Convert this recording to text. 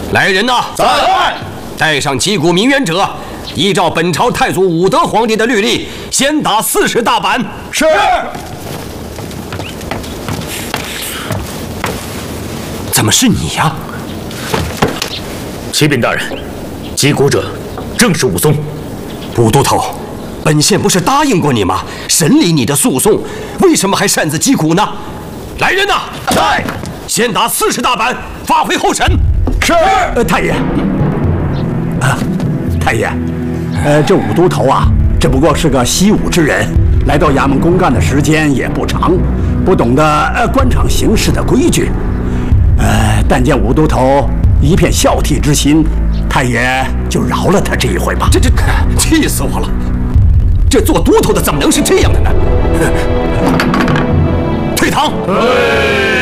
来人呐！ 在。 带上击鼓鸣冤者，依照本朝太祖武德皇帝的律例，先打40大板。 是。 怎么是你呀？ 启禀大人，击鼓者正是武松。 武都头，本县不是答应过你吗？审理你的诉讼，为什么还擅自击鼓呢？来人呐！ 在。 先打40大板，发回候审。 是。 太爷。太爷，这武都头啊，只不过是个习武之人，来到衙门公干的时间也不长，不懂得官场行事的规矩。但见武都头一片孝悌之心，太爷就饶了他这一回吧。 这气死我了！这做都头的怎么能是这样的呢？退堂。